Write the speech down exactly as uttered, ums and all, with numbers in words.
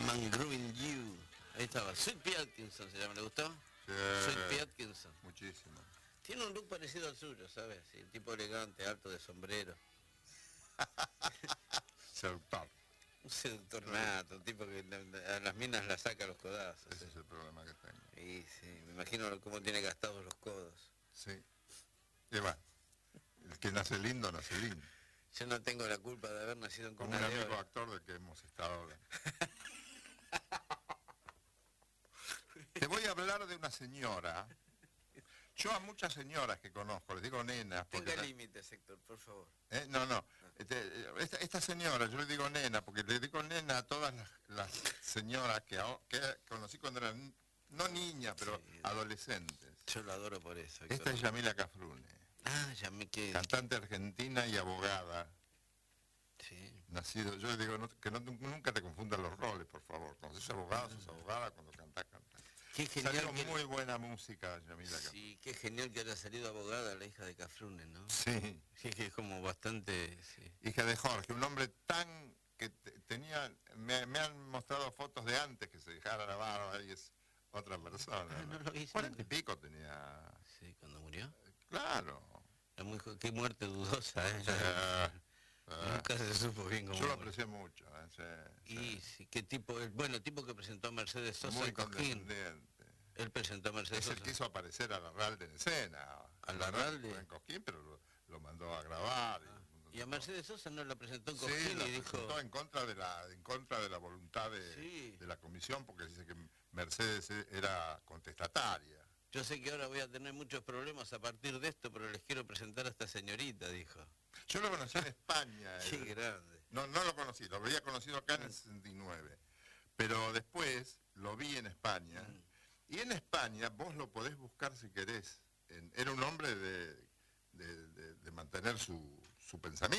Man Growing You. Ahí estaba. Sweet Pea Atkinson se llama, ¿le gustó? Sí, Sweet Pea Atkinson. muchísimo. Tiene un look parecido al suyo, ¿sabes? Sí, tipo elegante, alto de sombrero. Seductor. Un seductor nato, un tipo que a las minas las saca a los codazos. Ese ¿sí? es el problema que tengo. Y sí, me imagino cómo tiene gastados los codos. Sí. Y va. El que nace lindo, nace lindo. Yo no tengo la culpa de haber nacido en Como cuna un de amigo oro. actor del que hemos estado hablando. Te voy a hablar de una señora. Yo a muchas señoras que conozco, les digo nenas. Tenga la... límites, Héctor, por favor. ¿Eh? No, no. Este, esta, esta señora, yo le digo nena, porque le digo nena a todas las, las señoras que, que conocí cuando eran, no niñas, pero sí, adolescentes. Yo lo adoro por eso, Héctor. Esta es Yamila Cafrune. Ah, ya me quedé. Cantante argentina y abogada. Sí. Nacido, yo le digo no, que no, nunca te confundan los roles, por favor. Cuando sos abogada, sos abogada, cuando cantás, cantás. Qué genial. Salió que... muy buena música, Yamila Cafrune. Sí, qué genial que haya salido abogada la hija de Cafrune, ¿no? Sí. Sí, que es como bastante... Sí. Hija de Jorge, un hombre tan... que tenía... Me, me han mostrado fotos de antes que se dejara la barba y es otra persona. Ah, no lo hizo. Cuarenta y pico tenía... Sí, cuando murió. Claro. Era muy, qué muerte dudosa, ¿eh? Eh, eh, Nunca se supo bien cómo. Yo lo aprecié mucho. ¿eh? Sí, y sí. Sí, qué tipo, bueno, tipo que presentó a Mercedes Sosa muy en Cosquín. Él presentó a Mercedes es Sosa. el que hizo aparecer a Larralde en escena. A Larralde. En Cosquín, pero lo, lo mandó a grabar. Ah. Y, y a Mercedes Sosa no la presentó en Cosquín sí, la y dijo... presentó en contra de la, en contra de la voluntad de, sí. de la comisión, porque dice que Mercedes era contestataria. Yo sé que ahora voy a tener muchos problemas a partir de esto, pero les quiero presentar a esta señorita, dijo. Yo lo conocí en España. Qué eh. grande. No, no lo conocí, lo había conocido acá en el sesenta y nueve. Pero después lo vi en España. Mm. Y en España vos lo podés buscar si querés. En, era un hombre de, de, de, de mantener su, su pensamiento.